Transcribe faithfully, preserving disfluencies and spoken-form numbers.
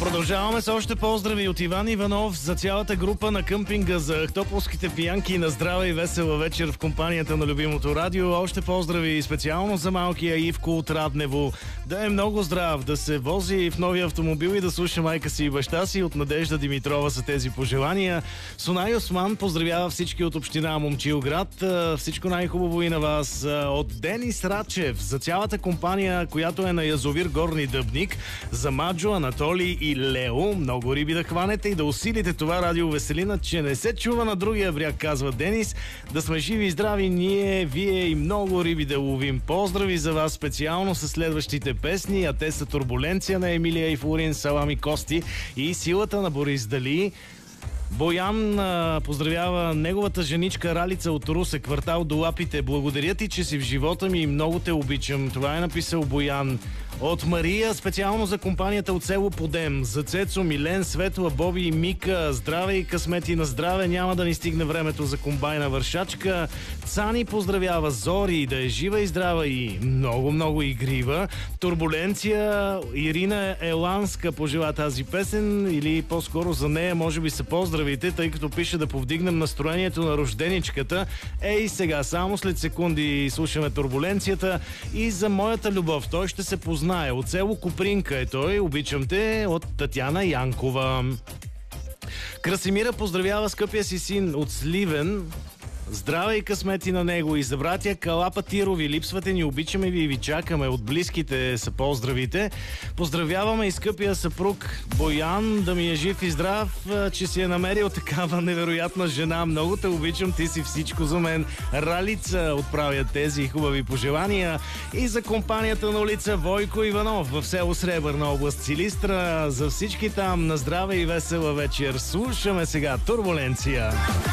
Продължаваме с още поздрави от Иван Иванов за цялата група на къмпинга за ахтополските пиянки. На здрава и весела вечер в компанията на любимото радио. Още поздрави специално за малкия Ивко от Раднево. Да е много здрав, да се вози в новия автомобил и да слуша майка си и баща си. От Надежда Димитрова са тези пожелания. Сунай Осман поздравява всички от община Момчилград. Всичко най-хубаво и на вас. От Денис Рачев за цялата компания, която е на язовир Горни Дъбник. За Маджо, Анатолий и Лео. Много риби да хванете и да усилите това радио Веселина, че не се чува на другия бряг, казва Денис. Да сме живи и здрави ние, вие и много риби да ловим. Поздрави за вас специално с следващите песни, а те са Турбуленция на Емилия и Флорин, Салами Кости и Силата на Борис Дали. Боян а, поздравява неговата женичка Ралица от Русе, квартал до Лапите. Благодаря ти, че си в живота ми и много те обичам. Това е написал Боян. От Мария, специално за компанията от село Подем. За Цецо, Милен, Светла, Боби и Мика. Здраве и късмети на здраве. Няма да ни стигне времето за комбайна вършачка. Цани поздравява Зори, да е жива и здрава и много-много игрива. Турбуленция, Ирина Еланска пожела тази песен, или по-скоро за нея може би се поздравите, тъй като пише да повдигнем настроението на рожденичката. Ей сега, само след секунди слушаме Турбуленцията и за моята любов. Той ще се познае. От село Копринка е той. Обичам те, от Татяна Янкова. Красимира поздравява скъпия си син от Сливен. Здраве и късмети на него и за братя Калапа Тирови. Липсвате ни, обичаме ви и ви чакаме. От близките са поздравите. Поздравяваме и скъпия съпруг Боян, да ми е жив и здрав, че си е намерил такава невероятна жена. Много те обичам, ти си всичко за мен. Ралица отправя тези хубави пожелания и за компанията на улица Войко Иванов в село Сребърна, област Силистра. За всички там на здраве и весела вечер. Слушаме сега Турбуленция.